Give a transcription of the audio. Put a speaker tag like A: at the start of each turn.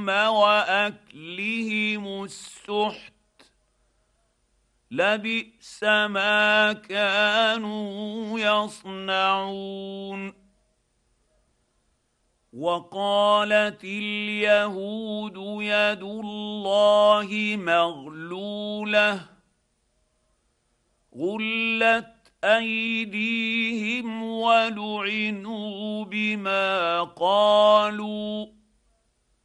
A: الظلم واكلهم السحت لبئس ما كانوا يصنعون. وقالت اليهود يد الله مغلوله غلت ايديهم ولعنوا بما قالوا